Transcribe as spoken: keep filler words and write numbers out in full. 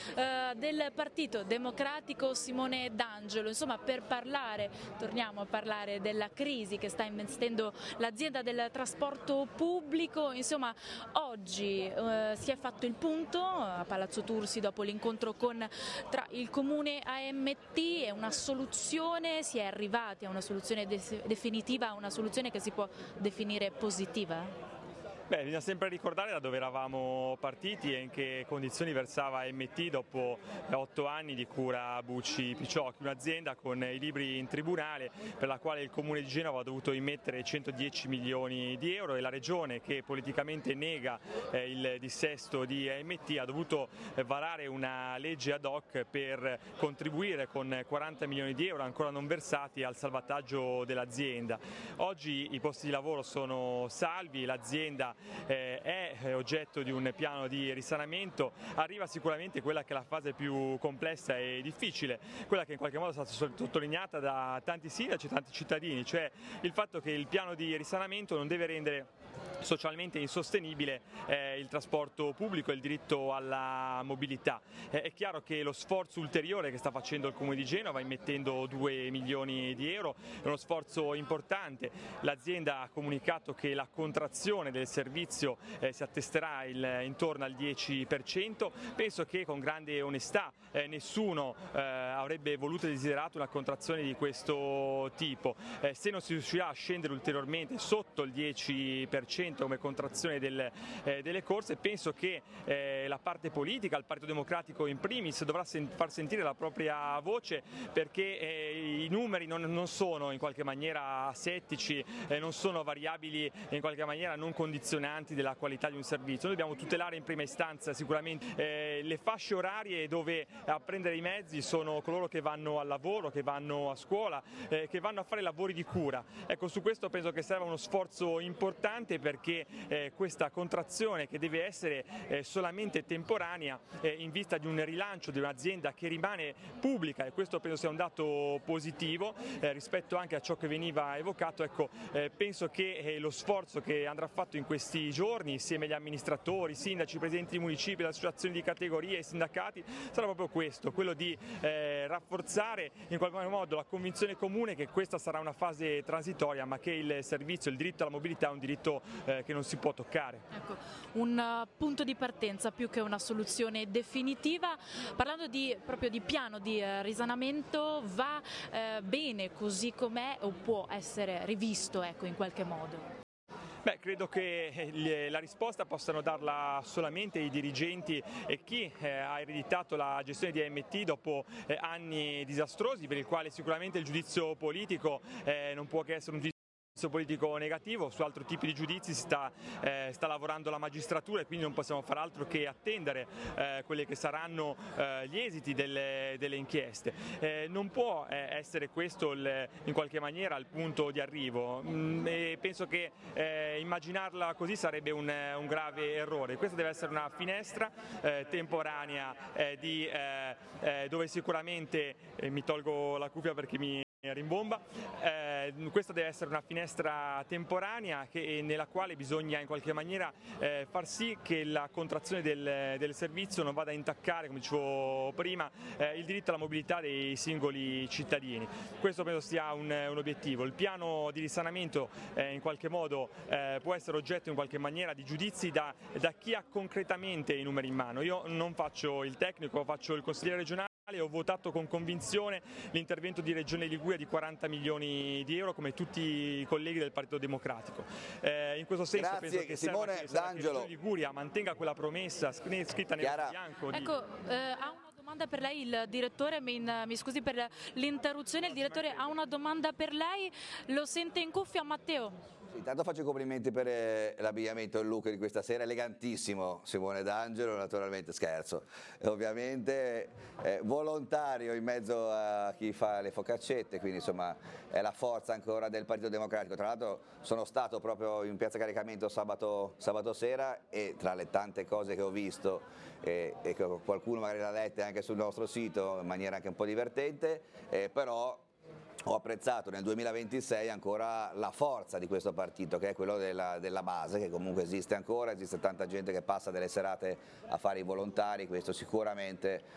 eh, del Partito Democratico Simone D'Angelo, insomma per parlare, torniamo a parlare della crisi che sta investendo l'azienda del trasporto pubblico. Insomma oggi eh, si è fatto il punto a Palazzo Tursi dopo l'incontro con tra il comune A M T e una soluzione, si è arrivati a una soluzione de- definitiva, a una soluzione che si può definire positiva? Beh, bisogna sempre ricordare da dove eravamo partiti e in che condizioni versava A M T dopo otto anni di cura Bucci Picciocchi, un'azienda con i libri in tribunale per la quale il Comune di Genova ha dovuto immettere centodieci milioni di euro e la Regione, che politicamente nega eh, il dissesto di A M T, ha dovuto eh, varare una legge ad hoc per contribuire con quaranta milioni di euro ancora non versati al salvataggio dell'azienda. Oggi i posti di lavoro sono salvi, l'azienda Eh, è oggetto di un piano di risanamento, arriva sicuramente quella che è la fase più complessa e difficile, quella che in qualche modo è stata sottolineata da tanti sindaci e tanti cittadini, cioè il fatto che il piano di risanamento non deve rendere socialmente insostenibile eh, il trasporto pubblico e il diritto alla mobilità. Eh, è chiaro che lo sforzo ulteriore che sta facendo il Comune di Genova, immettendo due milioni di euro, è uno sforzo importante. L'azienda ha comunicato che la contrazione del servizio eh, si attesterà il, intorno al dieci per cento. Penso che con grande onestà eh, nessuno eh, avrebbe voluto e desiderato una contrazione di questo tipo. Eh, se non si riuscirà a scendere ulteriormente sotto il dieci per cento come contrazione del, eh, delle corse, penso che eh, la parte politica, il Partito Democratico in primis, dovrà sen- far sentire la propria voce, perché eh, i numeri non, non sono in qualche maniera asettici, eh, non sono variabili in qualche maniera non condizionanti della qualità di un servizio. Noi dobbiamo tutelare in prima istanza sicuramente eh, le fasce orarie dove a prendere i mezzi sono coloro che vanno al lavoro, che vanno a scuola, eh, che vanno a fare lavori di cura. Ecco, su questo penso che serva uno sforzo importante, perché eh, questa contrazione, che deve essere eh, solamente temporanea eh, in vista di un rilancio di un'azienda che rimane pubblica, e questo penso sia un dato positivo eh, rispetto anche a ciò che veniva evocato. Ecco, eh, penso che eh, lo sforzo che andrà fatto in questi giorni insieme agli amministratori, sindaci, presidenti di municipi, le associazioni di categorie e sindacati sarà proprio questo, quello di eh, rafforzare in qualche modo la convinzione comune che questa sarà una fase transitoria, ma che il servizio, il diritto alla mobilità è un diritto eh, che non si può toccare. Ecco, un uh, punto di partenza più che una soluzione definitiva. Parlando di, proprio di piano di uh, risanamento, va uh, bene così com'è o può essere rivisto, ecco, in qualche modo? Beh, credo che la risposta possano darla solamente i dirigenti e chi eh, ha ereditato la gestione di A M T dopo eh, anni disastrosi, per il quale sicuramente il giudizio politico eh, non può che essere un giudizio politico negativo. Su altri tipi di giudizi si sta, eh, sta lavorando la magistratura, e quindi non possiamo far altro che attendere eh, quelli che saranno eh, gli esiti delle, delle inchieste. Eh, non può eh, essere questo il, in qualche maniera il punto di arrivo, mm, e penso che eh, immaginarla così sarebbe un, un grave errore. Questa deve essere una finestra eh, temporanea eh, di, eh, eh, dove sicuramente eh, mi tolgo la cuffia perché mi rimbomba. Eh, questa deve essere una finestra temporanea che, nella quale bisogna in qualche maniera eh, far sì che la contrazione del, del servizio non vada a intaccare, come dicevo prima, eh, il diritto alla mobilità dei singoli cittadini. Questo penso sia un, un obiettivo. Il piano di risanamento eh, in qualche modo eh, può essere oggetto in qualche maniera di giudizi da, da chi ha concretamente i numeri in mano. Io non faccio il tecnico, faccio il consigliere regionale. Ho votato con convinzione l'intervento di Regione Liguria di quaranta milioni di euro, come tutti i colleghi del Partito Democratico. Eh, in questo senso Grazie, penso che Simone serva che, serva che D'Angelo. Regione Liguria mantenga quella promessa scritta nero su bianco. Di... Ecco, eh, ha una domanda per lei il direttore, mi, mi scusi per l'interruzione, il direttore ha una domanda per lei, lo sente in cuffia Matteo? Sì, intanto faccio i complimenti per eh, l'abbigliamento e il look di questa sera, elegantissimo Simone D'Angelo, naturalmente scherzo, e ovviamente eh, volontario in mezzo a chi fa le focaccette, quindi insomma è la forza ancora del Partito Democratico. Tra l'altro sono stato proprio in piazza Caricamento sabato, sabato sera, e tra le tante cose che ho visto eh, e che qualcuno magari l'ha letta anche sul nostro sito in maniera anche un po' divertente, eh, però ho apprezzato nel duemilaventisei ancora la forza di questo partito, che è quello della, della base, che comunque esiste ancora, esiste tanta gente che passa delle serate a fare i volontari, questo sicuramente